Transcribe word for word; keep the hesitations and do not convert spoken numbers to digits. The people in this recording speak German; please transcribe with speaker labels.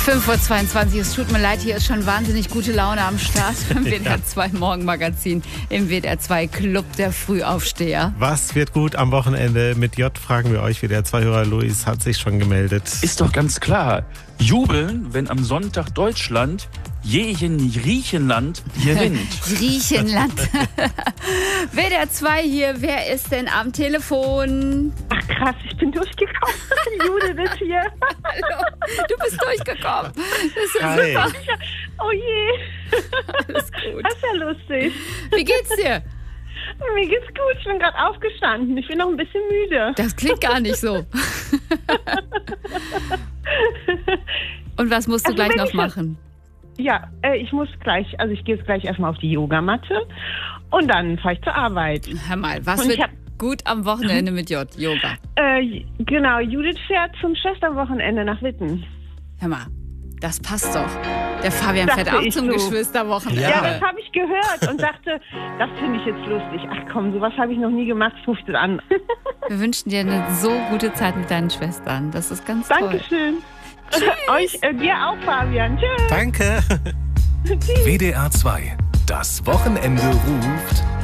Speaker 1: fünf Uhr zweiundzwanzig, es tut mir leid, hier ist schon wahnsinnig gute Laune am Start beim W D R zwei Morgenmagazin im W D R zwei Club der Frühaufsteher.
Speaker 2: Was wird gut am Wochenende? Mit J fragen wir euch. W D R zwei-Hörer Luis hat sich schon gemeldet.
Speaker 3: Ist doch ganz klar. Jubeln, wenn am Sonntag Deutschland gegen Griechenland gewinnt.
Speaker 1: Griechenland. W D R zwei hier, wer ist denn am Telefon?
Speaker 4: Ach krass, ich bin durchgekommen. Judith ist hier.
Speaker 1: Hallo, du bist durchgekommen. Das ist ja
Speaker 2: Hi.
Speaker 1: super.
Speaker 4: Oh je.
Speaker 1: Alles gut.
Speaker 4: Das ist ja lustig.
Speaker 1: Wie geht's dir?
Speaker 4: Mir geht's gut, ich bin gerade aufgestanden. Ich bin noch ein bisschen müde.
Speaker 1: Das klingt gar nicht so. Und was musst du
Speaker 4: Also
Speaker 1: gleich
Speaker 4: wenn
Speaker 1: noch
Speaker 4: ich-
Speaker 1: machen?
Speaker 4: Ja, äh, ich muss gleich, also ich gehe jetzt gleich erstmal auf die Yogamatte und dann fahre ich zur Arbeit.
Speaker 1: Hör mal, was
Speaker 4: Und ich
Speaker 1: wird
Speaker 4: hab-
Speaker 1: gut am Wochenende mit J? Yoga.
Speaker 4: Äh, genau, Judith fährt zum Schwesterwochenende nach Witten.
Speaker 1: Hör mal, das passt doch. Der Fabian
Speaker 4: Dachte
Speaker 1: fährt auch
Speaker 4: ich
Speaker 1: zum
Speaker 4: so.
Speaker 1: Geschwisterwochenende.
Speaker 4: Ja, das habe ich gehört und dachte, das finde ich jetzt lustig. Ach komm, sowas habe ich noch nie gemacht, ich rufe das an.
Speaker 1: Wir wünschen dir eine so gute Zeit mit deinen Schwestern. Das ist ganz toll.
Speaker 4: Dankeschön. Euch, äh, dir auch, Fabian. Tschüss.
Speaker 2: Danke.
Speaker 5: W D R zwei. Das Wochenende ruft